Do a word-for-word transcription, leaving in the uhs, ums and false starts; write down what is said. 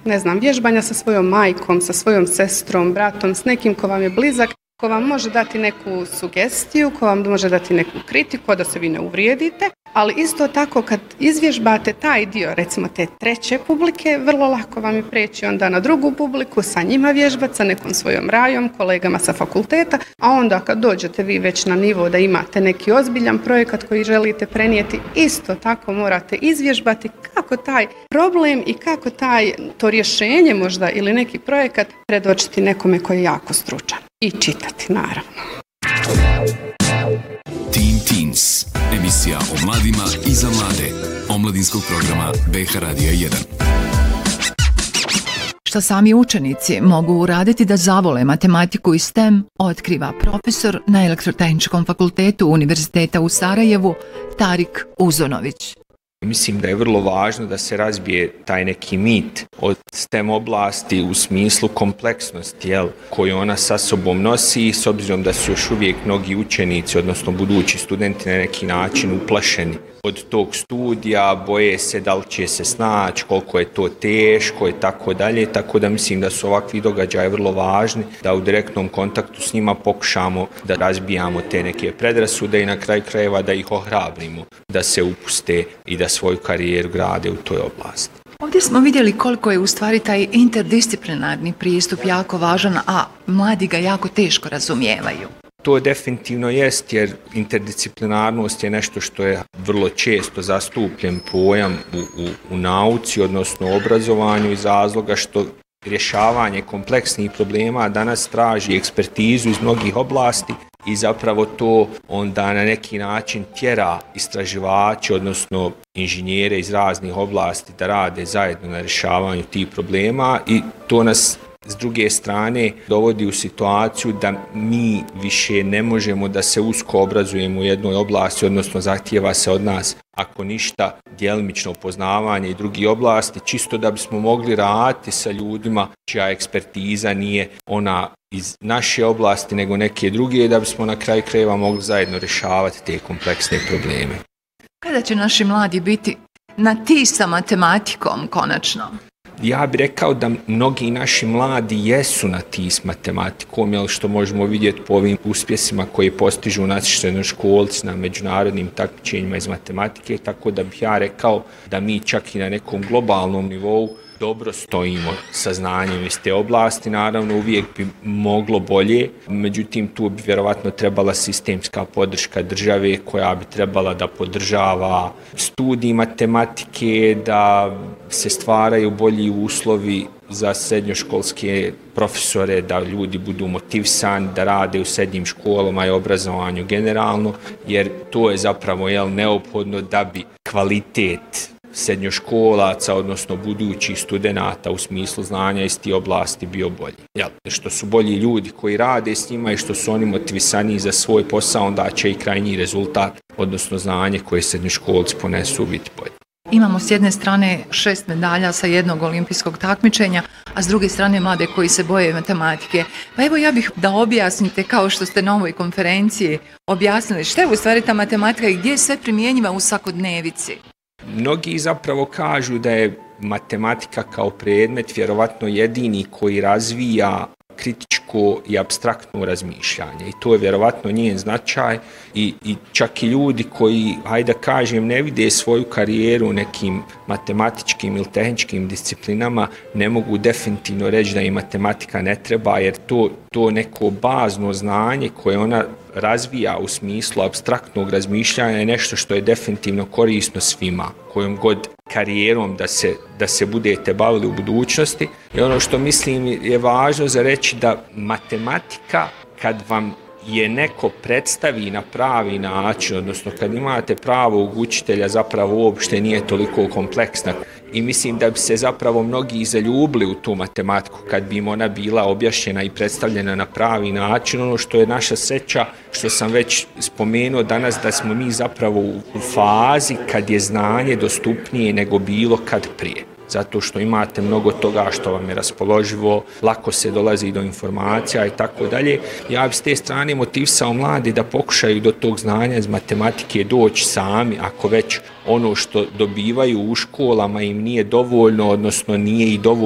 ne znam, vježbanja sa svojom majkom, sa svojom sestrom, bratom, s nekim ko vam je blizak, ko vam može dati neku sugestiju, ko vam može dati neku kritiku, da se vi ne uvrijedite, ali isto tako kad izvježbate taj dio, recimo te treće publike, vrlo lako vam je preći onda na drugu publiku, sa njima vježbati, sa nekom svojom rajom, kolegama sa fakulteta, a onda kad dođete vi već na nivo da imate neki ozbiljan projekat koji želite prenijeti, isto tako morate izvježbati kako taj problem i kako taj to rješenje možda ili neki projekat predočiti nekome koji je jako stručan. I čitati, naravno. Teen Teens, emisija o mladima i za mlade, omladinskog programa B H Radija jedan. Šta sami učenici mogu uraditi da zavole matematiku i STEM, otkriva profesor na Elektrotehničkom fakultetu Univerziteta u Sarajevu, Tarik Uzonović. Mislim da je vrlo važno da se razbije taj neki mit od STEM oblasti u smislu kompleksnosti, jel, koju ona sa sobom nosi, s obzirom da su još uvijek mnogi učenici, odnosno budući studenti na neki način uplašeni od tog studija, boje se da li će se snaći, koliko je to teško i tako dalje, tako da mislim da su ovakvi događaje vrlo važni, da u direktnom kontaktu s njima pokušamo da razbijamo te neke predrasude i na kraju krajeva da ih ohrabrimo, da se upuste i da svoju karijeru grade u toj oblasti. Ovdje smo vidjeli koliko je u stvari taj interdisciplinarni pristup jako važan, a mladi ga jako teško razumijevaju. To definitivno jest, jer interdisciplinarnost je nešto što je vrlo često zastupljen pojam u, u, u nauci, odnosno obrazovanju, iz razloga što rješavanje kompleksnih problema danas traži ekspertizu iz mnogih oblasti i zapravo to onda na neki način tjera istraživače, odnosno inženjere iz raznih oblasti da rade zajedno na rješavanju tih problema i to nas s druge strane dovodi u situaciju da mi više ne možemo da se usko obrazujemo u jednoj oblasti, odnosno zahtijeva se od nas, ako ništa, djelimično poznavanje i drugi oblasti, čisto da bismo mogli raditi sa ljudima čija ekspertiza nije ona iz naše oblasti nego neke druge, da bismo na kraju krajeva mogli zajedno rješavati te kompleksne probleme. Kada će naši mladi biti na ti sa matematikom konačno? Ja bih rekao da mnogi naši mladi jesu na ti s matematikom, jel što možemo vidjeti po ovim uspjesima koji postižu naši srednjoškolci na međunarodnim takmičenjima iz matematike, tako da bih ja rekao da mi čak i na nekom globalnom nivou dobro stojimo sa znanjem iz te oblasti, naravno uvijek bi moglo bolje, međutim tu bi vjerovatno trebala sistemska podrška države koja bi trebala da podržava studij matematike, da se stvaraju bolji uslovi za srednjoškolske profesore, da ljudi budu motivisani da rade u srednjim školama i obrazovanju generalno, jer to je zapravo jel, neophodno da bi kvalitet srednjoškolaca, odnosno budućih studenata u smislu znanja iz tih oblasti bio bolji. Jel, što su bolji ljudi koji rade s njima i što su oni motivisaniji za svoj posao, onda će i krajnji rezultat, odnosno znanje koje srednjoškolci ponesu, biti bolji. Imamo s jedne strane šest medalja sa jednog olimpijskog takmičenja, a s druge strane mlade koji se boje matematike. Pa evo ja bih da objasnite, kao što ste na ovoj konferenciji objasnili, što je u stvari ta matematika i gdje je sve primjenjiva u svakodnevici? Mnogi zapravo kažu da je matematika kao predmet vjerovatno jedini koji razvija kritičko i apstraktno razmišljanje i to je vjerovatno njen značaj i, i čak i ljudi koji, hajde da kažem, ne vide svoju karijeru u nekim matematičkim ili tehničkim disciplinama, ne mogu definitivno reći da im matematika ne treba, jer to, to neko bazno znanje koje ona razvija u smislu apstraktnog razmišljanja je nešto što je definitivno korisno svima, kojom god karijerom da se, da se budete bavili u budućnosti. I ono što mislim je važno za reći da matematika, kad vam je neko predstavi na pravi način, odnosno kad imate pravog učitelja, zapravo uopšte nije toliko kompleksna. I mislim da bi se zapravo mnogi zaljubili u tu matematiku kad bi im ona bila objašnjena i predstavljena na pravi način. Ono što je naša sreća, što sam već spomenuo danas, da smo mi zapravo u fazi kad je znanje dostupnije nego bilo kad prije. Zato što imate mnogo toga što vam je raspoloživo, lako se dolazi do informacija i tako dalje. Ja bi s te strane motivisao mladi da pokušaju do tog znanja iz matematike doći sami, ako već ono što dobivaju u školama im nije dovoljno, odnosno nije i dovoljno